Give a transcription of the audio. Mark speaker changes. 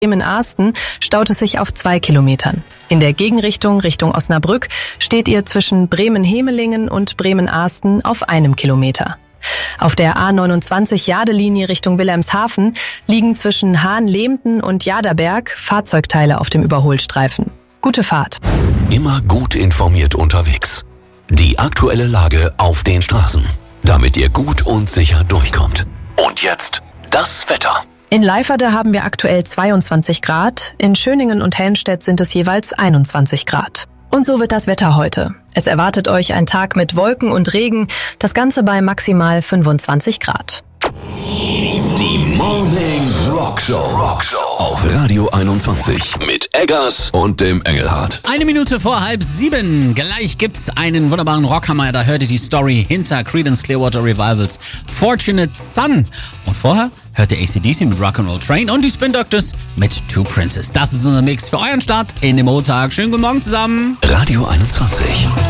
Speaker 1: Bremen-Asten staut es sich auf 2 Kilometern. In der Gegenrichtung Richtung Osnabrück steht ihr zwischen Bremen-Hemelingen und Bremen-Asten auf 1 Kilometer. Auf der A29 Jadelinie Richtung Wilhelmshaven liegen zwischen Hahn-Lehmten und Jaderberg Fahrzeugteile auf dem Überholstreifen. Gute Fahrt.
Speaker 2: Immer gut informiert unterwegs. Die aktuelle Lage auf den Straßen, damit ihr gut und sicher durchkommt. Und jetzt das Wetter.
Speaker 1: In Leiferde haben wir aktuell 22 Grad, in Schöningen und Helmstedt sind es jeweils 21 Grad. Und so wird das Wetter heute. Es erwartet euch ein Tag mit Wolken und Regen, das Ganze bei maximal 25 Grad.
Speaker 2: Die Morning Rockshow auf Radio 21 mit Eggers und dem Engelhardt.
Speaker 3: 1 Minute vor 6:30. Gleich gibt's einen wunderbaren Rockhammer. Da hört ihr die Story hinter Creedence Clearwater Revivals Fortunate Son. Und vorher hört ihr AC/DC mit Rock'n'Roll Train und die Spin Doctors mit Two Princes. Das ist unser Mix für euren Start in den Montag. Schönen guten Morgen zusammen.
Speaker 2: Radio 21.